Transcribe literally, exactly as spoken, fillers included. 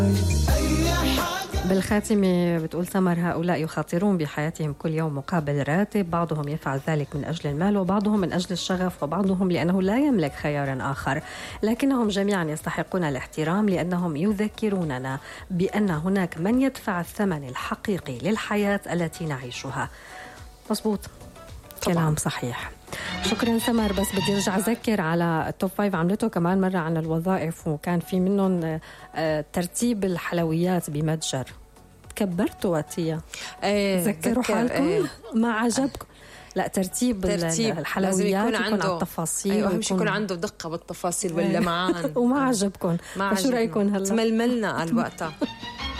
بالخاتمة بتقول سمر: هؤلاء يخاطرون بحياتهم كل يوم مقابل راتب، بعضهم يفعل ذلك من أجل المال وبعضهم من أجل الشغف وبعضهم لأنه لا يملك خيار آخر، لكنهم جميعا يستحقون الاحترام لأنهم يذكروننا بأن هناك من يدفع الثمن الحقيقي للحياة التي نعيشها. مظبوط، كلام صحيح. شكرا سمر. بس بدي ارجع اذكر على التوب فايف، عملته كمان مرة عن الوظائف وكان في منهم ترتيب الحلويات بمتجر. كبرتوا وقتها. ايه ذكروا حالكم. ايه. ما عجبكم؟ لا، ترتيب, ترتيب الحلويات يكون, يكون عنده التفاصيل. ايوه، اهم شيء يكون عنده دقة بالتفاصيل واللمعان. وما عجبكم؟ شو رأيكم هلا؟ تململنا قال وقتها.